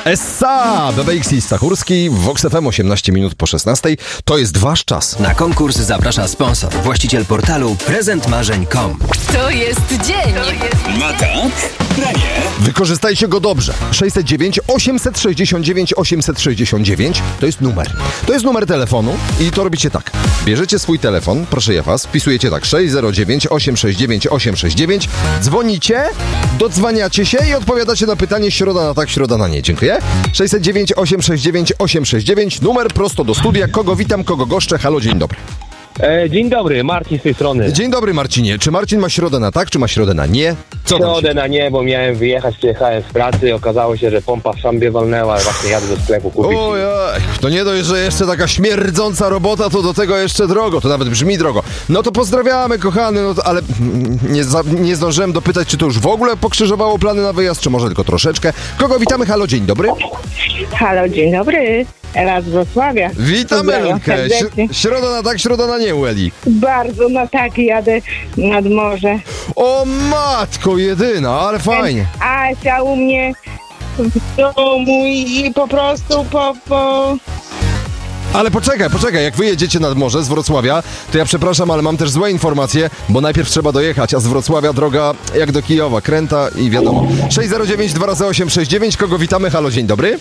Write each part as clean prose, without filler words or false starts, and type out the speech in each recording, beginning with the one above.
Essa! BBX i Stachurski, Vox FM 18 minut po 16. To jest wasz czas. Na konkurs zaprasza sponsor, właściciel portalu prezentmarzeń.com. To jest dzień. No tak, nie. Wykorzystajcie go dobrze. 609 869 869 to jest numer. To jest numer telefonu i to robicie tak. Bierzecie swój telefon, proszę ja was, wpisujecie tak 609 869 869, dzwonicie, dodzwaniacie się i odpowiadacie na pytanie środa na tak, środa na nie. Dziękuję. 609 869 869, numer prosto do studia. Kogo witam, kogo goszczę? Halo, dzień dobry. Dzień dobry, Marcin z tej strony. Dzień dobry, Marcinie. Czy Marcin ma środę na tak, czy ma środę na nie? Co tam Środę się... na nie, bo miałem wyjechać, przyjechałem z pracy, okazało się, że pompa w szambie walnęła, właśnie jadę do sklepu kupić. Ojej, to nie dość, że jeszcze taka śmierdząca robota, to do tego jeszcze drogo, to nawet brzmi drogo. No to pozdrawiamy, kochany, no to, ale nie zdążyłem dopytać, czy to już w ogóle pokrzyżowało plany na wyjazd, czy może tylko troszeczkę. Kogo witamy? Halo, dzień dobry. Halo, dzień dobry. Ela z Wrocławia. Witamy, Pozdrawiam Elkę. serdecznie. Środa na tak, środa na nie, Eli. Bardzo na tak jadę nad morze. O matko jedyna, ale fajnie. Asia u mnie w domu i po prostu po... Ale poczekaj, jak wy jedziecie nad morze z Wrocławia, to ja przepraszam, ale mam też złe informacje, bo najpierw trzeba dojechać, a z Wrocławia droga jak do Kijowa, kręta i wiadomo. 609 2x869, kogo witamy? Halo, dzień dobry.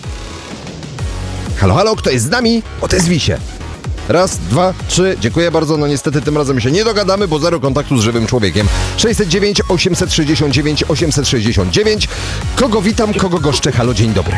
Halo, halo, kto jest z nami? Odezwij się. Raz, dwa, trzy, dziękuję bardzo, no niestety tym razem się nie dogadamy, bo zero kontaktu z żywym człowiekiem. 609 869 869, kogo witam, kogo goszczę? Halo, dzień dobry.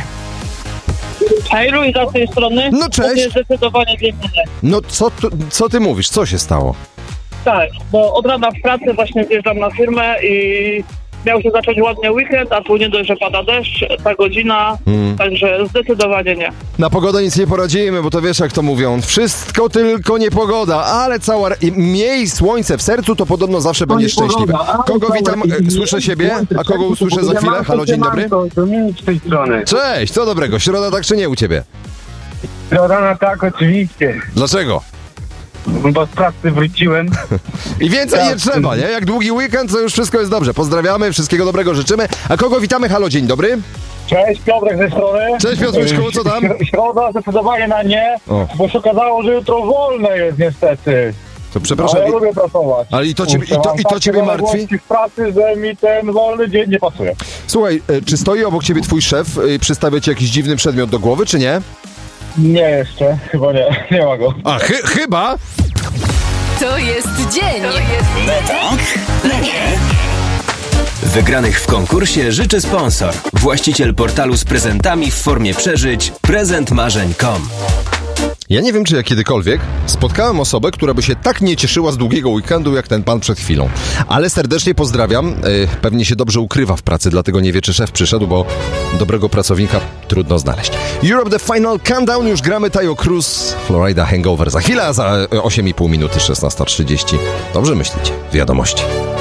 Hej, Luisa z tej strony. No cześć. To jest zdecydowanie dzień dobry. No co ty mówisz, co się stało? Tak, bo od rana w pracy właśnie zjeżdżam na firmę i miał się zacząć ładnie weekend, a tu nie dość, że pada deszcz, ta godzina, także zdecydowanie nie. Na pogodę nic nie poradzimy, bo to wiesz jak to mówią, wszystko tylko nie pogoda, ale miej słońce w sercu, to podobno zawsze będziesz szczęśliwy. Kogo witam? Słyszę siebie, a kogo usłyszę za chwilę? Halo, dzień dobry. Z tej strony. Cześć, co dobrego? Środa tak czy nie u ciebie? Środa na tak, oczywiście. Dlaczego? Bo z pracy wróciłem. I więcej nie trzeba, nie? Jak długi weekend, to już wszystko jest dobrze. Pozdrawiamy, wszystkiego dobrego życzymy. A kogo witamy? Halo, dzień dobry. Cześć, Piotrek ze strony. Cześć, Piotreczku, co tam? Środa zdecydowanie na nie, bo się okazało, że jutro wolne jest niestety. To przepraszam. Ale ja lubię pracować. Ale i to ciebie martwi? W pracy, że mi ten wolny dzień nie pasuje. Słuchaj, czy stoi obok ciebie twój szef i przystawia ci jakiś dziwny przedmiot do głowy, czy nie? Nie jeszcze, chyba nie ma go. A chyba? To jest dzień. No tak, nie. Wygranych w konkursie życzy sponsor, właściciel portalu z prezentami w formie przeżyć prezentmarzeń.com. Ja nie wiem, czy ja kiedykolwiek spotkałem osobę, która by się tak nie cieszyła z długiego weekendu, jak ten pan przed chwilą. Ale serdecznie pozdrawiam. Pewnie się dobrze ukrywa w pracy, dlatego nie wie, czy szef przyszedł, bo dobrego pracownika trudno znaleźć. Europe The Final Countdown, już gramy Tayo Cruz, Florida Hangover za chwilę, a za 8,5 minuty 16:30. Dobrze myślicie? Wiadomości.